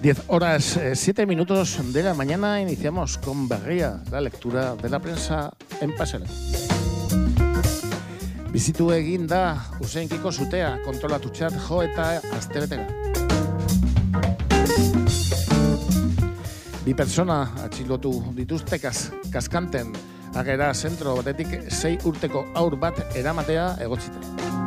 10:07 de la mañana iniciamos con Berria, la lectura de la prensa en Pasele. Bizitu egin da Useinkiko sutea kontrolatutzat jo eta astebetera. Bi pertsona atxilotu dituzte kaskanten agera zentro batetik 6 urteko haur bat eramatea egotzita.